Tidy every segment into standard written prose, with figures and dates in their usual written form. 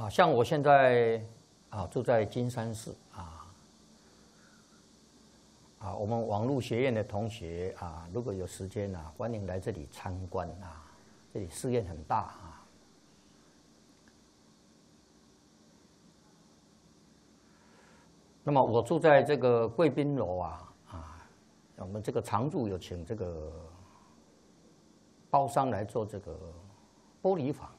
像我现在住在金山市我们网络学院的同学如果有时间欢迎来这里参观这里寺院很大那么我住在这个贵宾楼我们这个常住有请这个包商来做这个玻璃房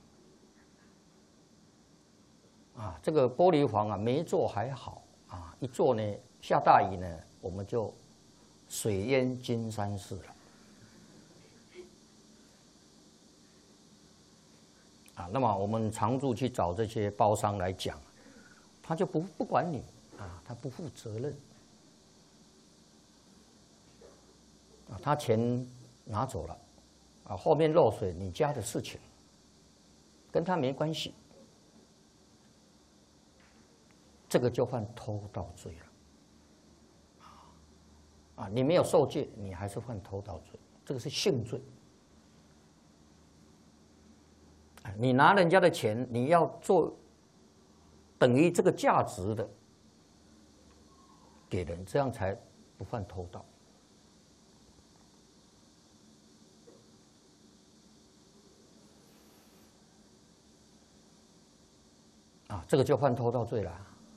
这个玻璃房没做还好一做呢下大雨呢我们就水淹金山寺了那么我们常住去找这些包商来讲，他就不管你他不负责任他钱拿走了后面漏水你家的事情，跟他没关系，这个就犯偷盗罪了你没有受戒，你还是犯偷盗罪，这个是性罪你拿人家的钱，你要做等于这个价值的给人，这样才不犯偷盗这个就犯偷盗罪了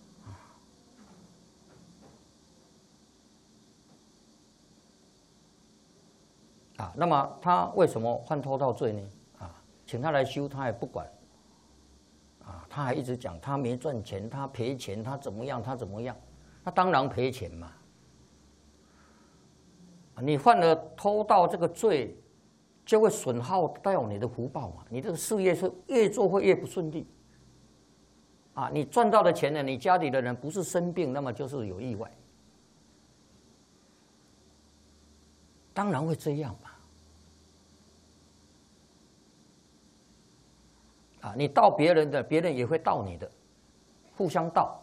那么他为什么犯偷盗罪呢？请他来修，他也不管他还一直讲他没赚钱，他赔钱，他怎么样，他怎么样？那当然赔钱嘛。你犯了偷盗这个罪，就会损耗到你的福报嘛。你这个事业是越做会越不顺利你赚到的钱呢，你家里的人不是生病，那么就是有意外，当然会这样嘛。你盗别人的，别人也会盗你的，互相盗。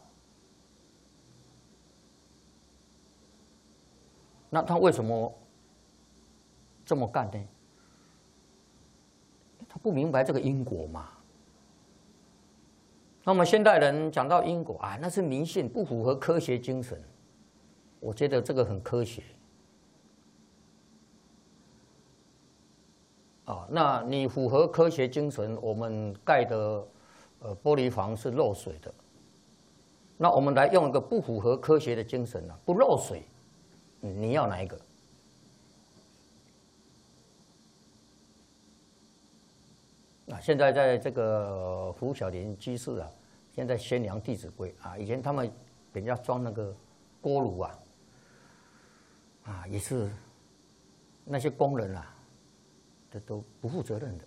那他为什么这么干呢？他不明白这个因果嘛。那么现代人讲到因果那是迷信，不符合科学精神。我觉得这个很科学。那你符合科学精神，我们盖的玻璃房是漏水的，那我们来用一个不符合科学的精神不漏水，你要哪一个？现在在这个胡小林居士现在宣扬《弟子规》以前他们给人家装那个锅炉也是那些工人这都不负责任的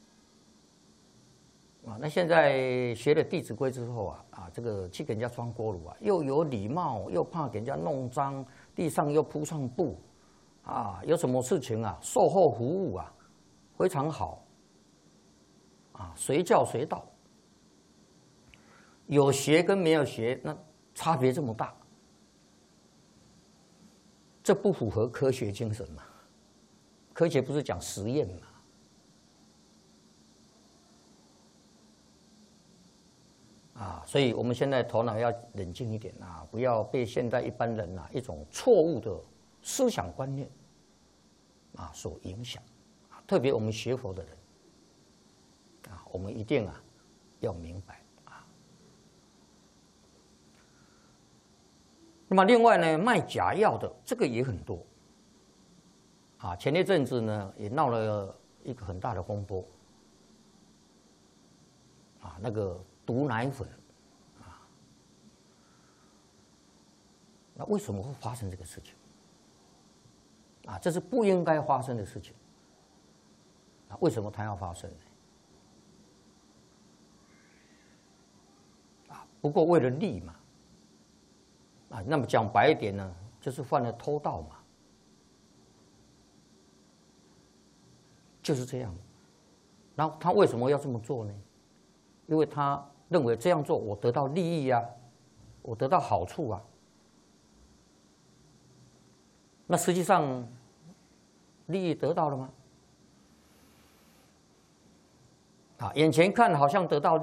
那现在学了《弟子规》之后这个去给人家装锅炉又有礼貌，又怕给人家弄脏，地上又铺上布有什么事情售后服务非常好随叫随到。有学跟没有学，那差别这么大，这不符合科学精神嘛？科学不是讲实验嘛？所以我们现在头脑要冷静一点不要被现在一般人一种错误的思想观念所影响特别我们学佛的人我们一定要明白那么另外呢，卖假药的这个也很多前一阵子呢也闹了一个很大的风波那个毒奶粉那为什么会发生这个事情这是不应该发生的事情为什么它要发生呢？不过为了利嘛那么讲白一点呢，就是犯了偷盗嘛，就是这样。然后他为什么要这么做呢？因为他认为这样做我得到利益我得到好处那实际上利益得到了吗？眼前看好像得到利益